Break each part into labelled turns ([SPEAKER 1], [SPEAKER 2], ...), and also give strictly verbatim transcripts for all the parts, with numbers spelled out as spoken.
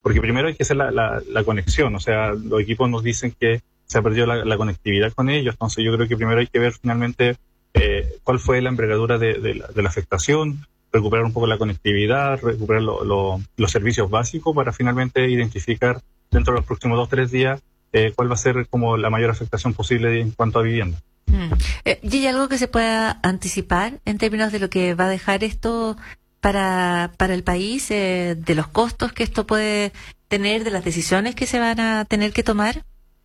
[SPEAKER 1] porque primero hay que hacer la, la, la conexión, o sea, los equipos nos dicen que se ha perdido la, la conectividad con ellos, entonces yo creo que primero hay que ver finalmente eh, cuál fue la envergadura de, de, la, de la afectación, recuperar un poco la conectividad, recuperar lo, lo, los servicios básicos para finalmente identificar dentro de los próximos dos o tres días eh, cuál va a ser como la mayor afectación posible en cuanto a vivienda.
[SPEAKER 2] Mm. Eh, ¿Y hay algo que se pueda anticipar en términos de lo que va a dejar esto para, para el país, eh, de los costos que esto puede tener, de las decisiones que se van a tener que tomar?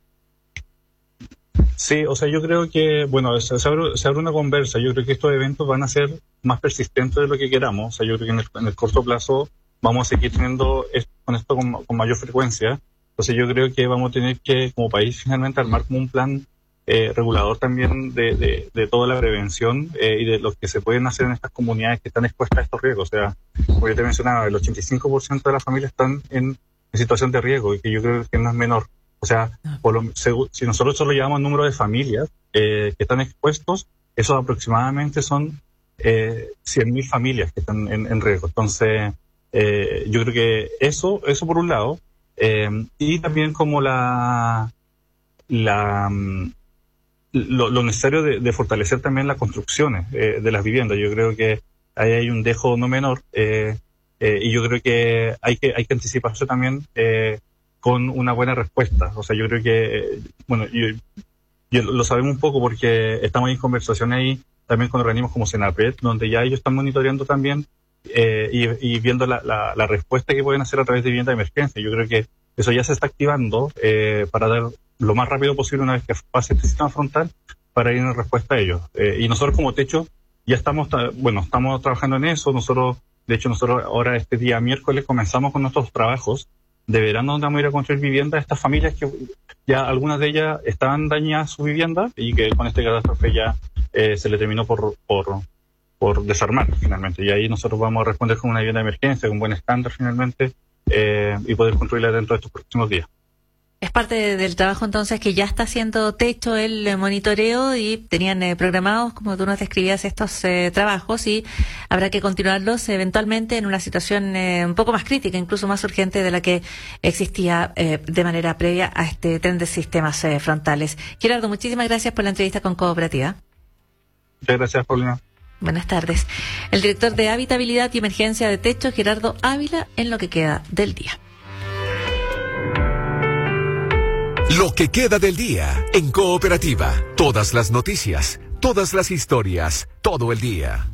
[SPEAKER 1] Sí, o sea, yo creo que, bueno, se, se, abre, se abre una conversa. Yo creo que estos eventos van a ser más persistentes de lo que queramos. O sea, yo creo que en el, en el corto plazo vamos a seguir teniendo esto, con esto con, con mayor frecuencia. Entonces yo creo que vamos a tener que, como país, finalmente armar como un plan eh, regulador también de, de, de toda la prevención eh, y de lo que se pueden hacer en estas comunidades que están expuestas a estos riesgos. O sea, como yo te mencionaba, el ochenta y cinco por ciento de las familias están en, en situación de riesgo y que yo creo que no es menor. O sea, por lo, si nosotros solo llevamos el número de familias eh, que están expuestos, esos aproximadamente son eh, cien mil familias que están en, en riesgo. Entonces, eh, yo creo que eso, eso por un lado, eh, y también como la, la lo, lo necesario de, de fortalecer también las construcciones eh, de las viviendas. Yo creo que ahí hay un dejo no menor eh, eh, y yo creo que hay que hay que anticiparse también eh, con una buena respuesta. O sea, yo creo que, bueno, yo, yo lo sabemos un poco porque estamos en conversación ahí también con organismos como Senapred, donde ya ellos están monitoreando también eh, y, y viendo la, la, la respuesta que pueden hacer a través de vivienda de emergencia. Yo creo que eso ya se está activando eh, para dar lo más rápido posible una vez que pase este sistema frontal para ir en respuesta a ellos. Eh, y nosotros como Techo ya estamos, bueno, estamos trabajando en eso. Nosotros, de hecho, nosotros ahora este día miércoles comenzamos con nuestros trabajos de verano donde vamos a ir a construir viviendas a estas familias que ya algunas de ellas estaban dañadas su vivienda y que con este catástrofe ya eh, se le terminó por, por, por desarmar finalmente. Y ahí nosotros vamos a responder con una vivienda de emergencia, con un buen estándar finalmente eh, y poder construirla dentro de estos próximos días.
[SPEAKER 2] Es parte de, del trabajo entonces que ya está haciendo Techo el eh, monitoreo y tenían eh, programados, como tú nos describías, estos eh, trabajos y habrá que continuarlos eventualmente en una situación eh, un poco más crítica, incluso más urgente de la que existía eh, de manera previa a este tren de sistemas eh, frontales. Gerardo, muchísimas gracias por la entrevista con Cooperativa.
[SPEAKER 1] Muchas gracias, Paulina.
[SPEAKER 2] Buenas tardes. El director de Habitabilidad y Emergencia de Techo, Gerardo Ávila, en lo que queda del día.
[SPEAKER 3] Lo que queda del día en Cooperativa. Todas las noticias, todas las historias, todo el día.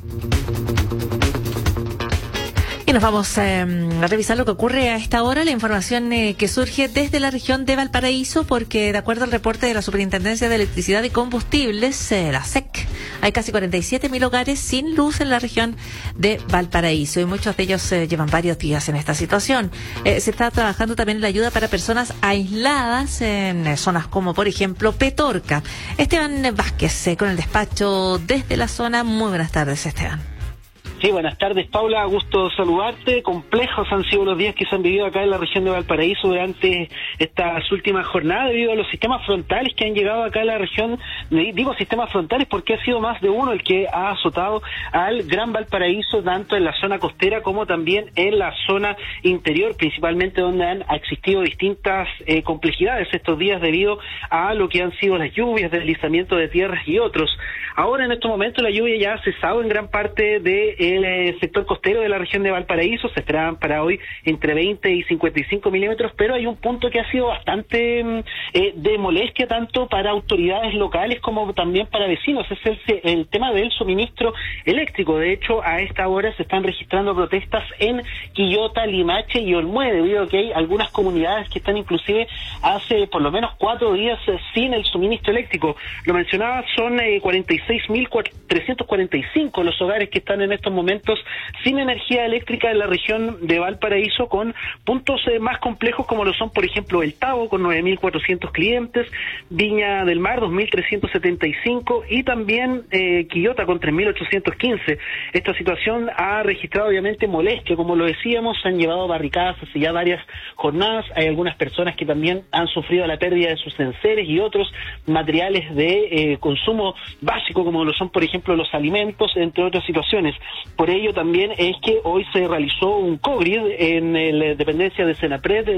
[SPEAKER 2] Y nos vamos eh, a revisar lo que ocurre a esta hora, la información eh, que surge desde la región de Valparaíso, porque de acuerdo al reporte de la Superintendencia de Electricidad y Combustibles, eh, la S E C, hay casi cuarenta y siete mil hogares sin luz en la región de Valparaíso y muchos de ellos eh, llevan varios días en esta situación. Eh, se está trabajando también en la ayuda para personas aisladas en eh, zonas como, por ejemplo, Petorca. Esteban Vázquez, eh, con el despacho desde la zona. Muy buenas tardes, Esteban.
[SPEAKER 4] Sí, buenas tardes, Paula, gusto saludarte. Complejos han sido los días que se han vivido acá en la región de Valparaíso durante estas últimas jornadas debido a los sistemas frontales que han llegado acá a la región. Digo sistemas frontales porque ha sido más de uno el que ha azotado al Gran Valparaíso, tanto en la zona costera como también en la zona interior, principalmente donde han existido distintas eh, complejidades estos días debido a lo que han sido las lluvias, deslizamiento de tierras y otros. Ahora, en estos momentos, la lluvia ya ha cesado en gran parte de el eh, sector costero de la región de Valparaíso. Se esperaban para hoy entre veinte y cincuenta y cinco milímetros, pero hay un punto que ha sido bastante eh, de molestia tanto para autoridades locales como también para vecinos. Es el, el tema del suministro eléctrico. De hecho, a esta hora se están registrando protestas en Quillota, Limache y Olmué, debido a que hay algunas comunidades que están inclusive hace por lo menos cuatro días eh, sin el suministro eléctrico. Lo mencionaba, son eh, cuarenta y seis mil trescientos cuarenta y cinco los hogares que están en estos momentos sin energía eléctrica en la región de Valparaíso, con puntos eh, más complejos como lo son, por ejemplo, El Tabo con nueve mil cuatrocientos clientes, Viña del Mar dos mil trescientos setenta y cinco y también eh, Quillota con tres mil ochocientos quince. Esta situación ha registrado obviamente molestia, como lo decíamos, se han llevado barricadas hace ya varias jornadas. Hay algunas personas que también han sufrido la pérdida de sus enseres y otros materiales de eh, consumo básico, como lo son, por ejemplo, los alimentos, entre otras situaciones. Por ello también es que hoy se realizó un COGRID en la dependencia de Senapred